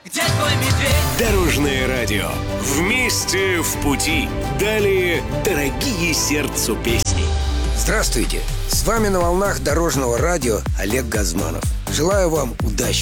Где твой медведь? Дорожное радио. Вместе в пути. Далее дорогие сердцу песни. Здравствуйте! С вами на волнах Дорожного радио Олег Газманов. Желаю вам удачи!